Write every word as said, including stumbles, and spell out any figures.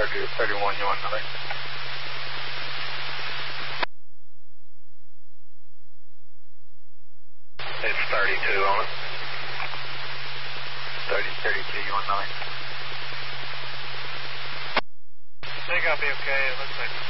thirty or thirty-one, you want nothing? It's thirty-two on it. thirty, thirty-two, you want nothing? I think I'll be okay. It looks like